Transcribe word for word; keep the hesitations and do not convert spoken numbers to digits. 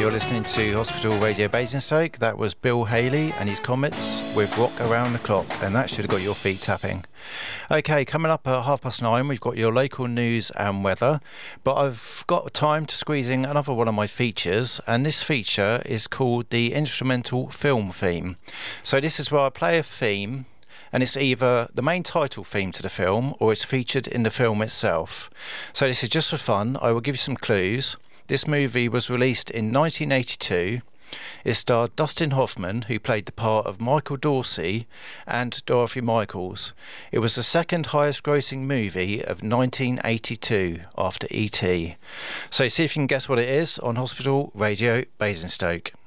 you're listening to Hospital Radio Basingstoke. That was Bill Haley and his Comets with Rock Around the Clock, and that should have got your feet tapping. Okay, coming up at half past nine, we've got your local news and weather, but I've got time to squeeze in another one of my features, and this feature is called the Instrumental Film Theme. So this is where I play a theme, and it's either the main title theme to the film or it's featured in the film itself. So this is just for fun. I will give you some clues. This movie was released in nineteen eighty-two. It starred Dustin Hoffman, who played the part of Michael Dorsey, and Dorothy Michaels. It was the second highest grossing movie of nineteen eighty-two after E T. So see if you can guess what it is on Hospital Radio Basingstoke.